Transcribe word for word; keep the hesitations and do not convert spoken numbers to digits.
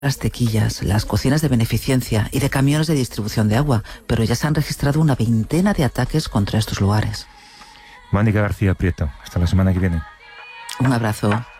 las tequillas, las cocinas de beneficencia y de camiones de distribución de agua, pero ya se han registrado una veintena de ataques contra estos lugares. Mónica García Prieto, hasta la semana que viene. Un abrazo.